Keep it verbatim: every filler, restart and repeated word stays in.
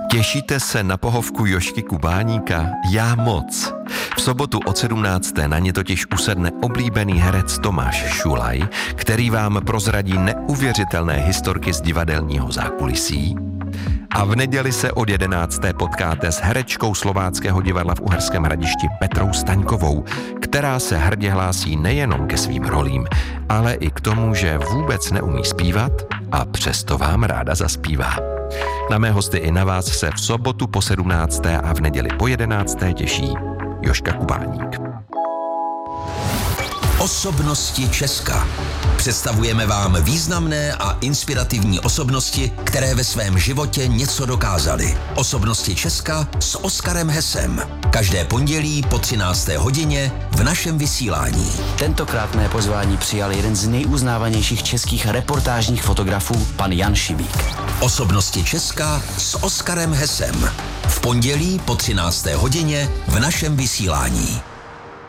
Těšíte se na pohovku Jožky Kubáníka? Já moc. V sobotu od sedmnácté na ně totiž usedne oblíbený herec Tomáš Šulaj, který vám prozradí neuvěřitelné historky z divadelního zákulisí. A v neděli se od jedenácté potkáte s herečkou Slováckého divadla v Uherském Hradišti Petrou Staňkovou, která se hrdě hlásí nejenom ke svým rolím, ale i k tomu, že vůbec neumí zpívat a přesto vám ráda zaspívá. Na mé hosty i na vás se v sobotu po sedmnácté a v neděli po jedenácté těší Jožka Kubáník. Osobnosti Česka. Představujeme vám významné a inspirativní osobnosti, které ve svém životě něco dokázaly. Osobnosti Česka s Oskarem Hesem. Každé pondělí po třinácté hodině v našem vysílání. Tentokrát mé pozvání přijal jeden z nejuznávanějších českých reportážních fotografů, pan Jan Šibík. Osobnosti Česka s Oskarem Hesem. V pondělí po třinácté hodině v našem vysílání.